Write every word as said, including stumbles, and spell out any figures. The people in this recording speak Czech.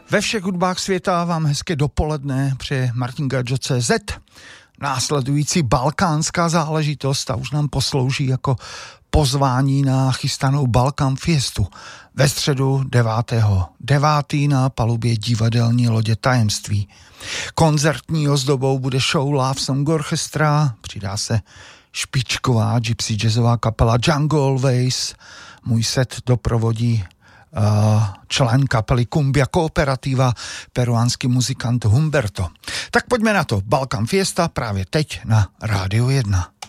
Ve všech hudbách světa vám hezké dopoledne přeje Martin Gajjo tečka cé zet. Následující balkánská záležitost a už nám poslouží jako pozvání na chystanou Balkan Fiestu ve středu devátého devátého na palubě divadelní lodě Tajemství. Koncertní ozdobou bude show Love Song Orchestra, přidá se špičková gypsy jazzová kapela Jungle Always, můj set doprovodí Uh, člen kapely Cumbia Cooperativa, peruánský muzikant Humberto. Tak pojďme na to. Balkan Fiesta právě teď na Rádiu jedna.